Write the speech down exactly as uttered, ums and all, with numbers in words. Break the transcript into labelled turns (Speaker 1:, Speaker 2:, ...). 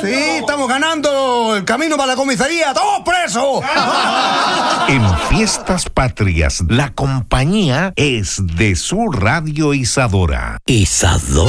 Speaker 1: Sí, estamos ganando el camino para la comisaría. ¡Todos presos!
Speaker 2: En Fiestas Patrias, la compañía es de su Radio Isadora.
Speaker 3: Isadora.